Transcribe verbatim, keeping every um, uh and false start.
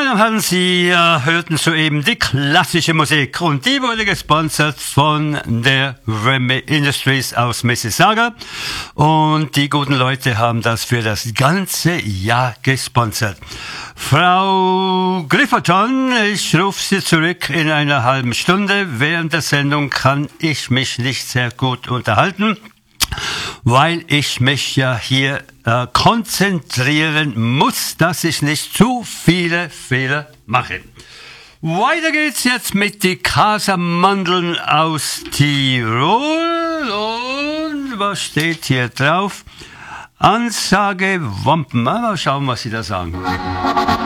Damen und Herren, Sie äh, hörten soeben die klassische Musik und die wurde gesponsert von der Remy Industries aus Mississauga und die guten Leute haben das für das ganze Jahr gesponsert. Frau Grifferton, ich rufe Sie zurück in einer halben Stunde. Während der Sendung kann ich mich nicht sehr gut unterhalten, weil ich mich ja hier äh, konzentrieren muss, dass ich nicht zu viele Fehler mache. Weiter geht's jetzt mit die Casamandeln aus Tirol. Und was steht hier drauf? Ansage Wampen. Mal schauen, was Sie da sagen.